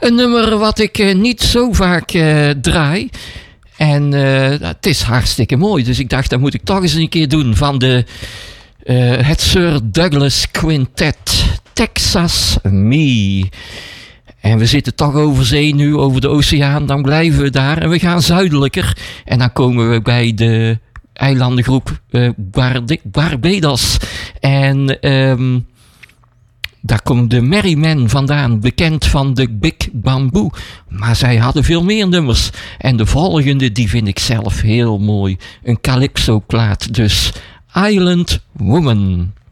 Een nummer wat ik niet zo vaak draai. En het is hartstikke mooi. Dus ik dacht, dat moet ik toch eens een keer doen. Van het Sir Douglas Quintet. Texas Me. En we zitten toch over zee nu, over de oceaan. Dan blijven we daar en we gaan zuidelijker. En dan komen we bij de eilandengroep Barbados. En daar komt de Merrymen vandaan, bekend van de Big Bamboo. Maar zij hadden veel meer nummers. En de volgende, die vind ik zelf heel mooi. Een calypso-plaat, dus Island Woman.